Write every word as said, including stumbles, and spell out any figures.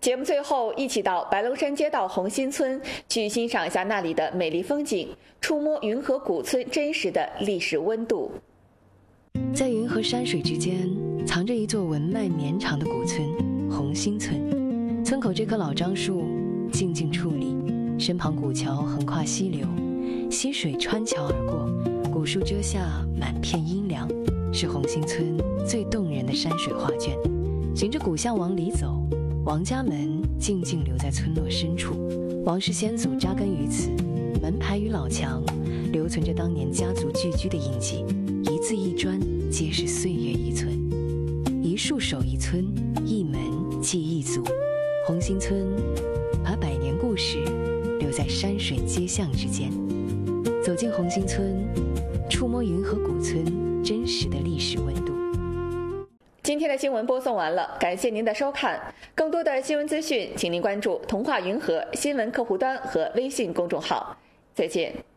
节目最后，一起到白龙山街道红心村去欣赏一下那里的美丽风景，触摸云河古村真实的历史温度。 在云和山水之间，藏着一座文脉绵长的古村——红心村。村口这棵老樟树静静矗立，身旁古桥横跨溪流，溪水穿桥而过，古树遮下满片阴凉，是红心村最动人的山水画卷。循着古巷往里走，王家门静静留在村落深处，王氏先祖扎根于此，门牌与老墙留存着当年家族聚居的印记，一字一砖皆是岁月遗存。一树守一村，一门记一族。红心村把百年故事留在山水街巷之间。走进红心村，触摸云河古村真实的历史温度。 今天的新闻播送完了，感谢您的收看。更多的新闻资讯，请您关注童话云河新闻客户端和微信公众号。再见。